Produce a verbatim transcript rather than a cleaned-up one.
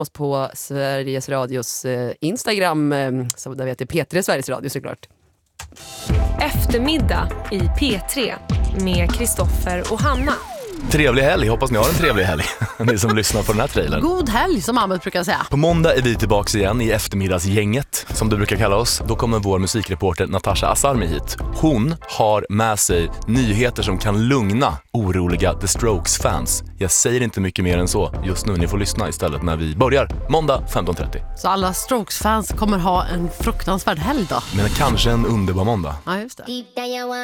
oss på Sveriges Radios eh, Instagram, eh, så där vet jag P tre Sveriges Radio såklart. Eftermiddag i P tre med Kristoffer och Hanna. Trevlig helg, hoppas ni har en trevlig helg. Ni som lyssnar på den här trailern. God helg som Ahmed brukar säga. På måndag är vi tillbaka igen i eftermiddagsgänget, som du brukar kalla oss. Då kommer vår musikreporter Natasha Asarmi hit. Hon har med sig nyheter som kan lugna oroliga The Strokes-fans. Jag säger inte mycket mer än så just nu. Ni får lyssna istället när vi börjar måndag femton trettio. Så alla Strokes-fans kommer ha en fruktansvärd helg då? Men kanske en underbar måndag. Ja, just det.